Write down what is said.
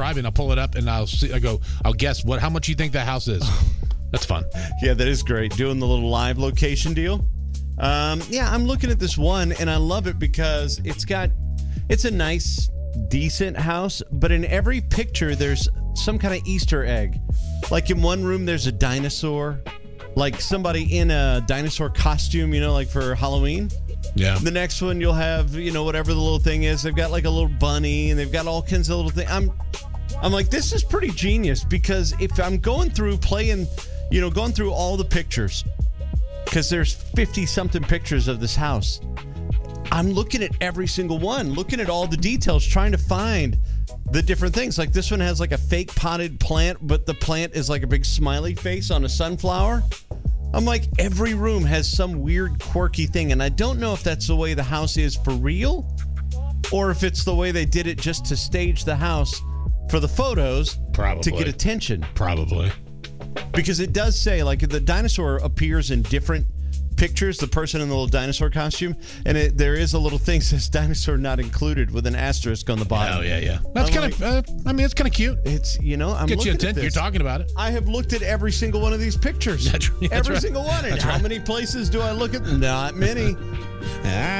driving, I'll pull it up and I'll guess how much you think that house is. That's fun. Yeah, that is great. Doing the little live location deal. I'm looking at this one and I love it because it's a nice, decent house, but in every picture there's some kind of Easter egg. Like in one room there's a dinosaur, like somebody in a dinosaur costume, like for Halloween. Yeah. The next one you'll have, whatever the little thing is. They've got like a little bunny and they've got all kinds of little things. I'm like, this is pretty genius because if I'm going through going through all the pictures, because there's 50-something pictures of this house, I'm looking at every single one, looking at all the details, trying to find the different things. Like this one has like a fake potted plant, but the plant is like a big smiley face on a sunflower. I'm like, every room has some weird, quirky thing, and I don't know if that's the way the house is for real or if it's the way they did it just to stage the house for the photos. Probably. To get attention. Probably. Because it does say, like, the dinosaur appears in different pictures, the person in the little dinosaur costume, and there is a little thing that says dinosaur not included with an asterisk on the bottom. Oh, yeah. That's kind of, it's kind of cute. It's, I'm Get you looking at this. You're talking about it. I have looked at every single one of these pictures. That's every right. single one. And That's how right. many places do I look at? Not many.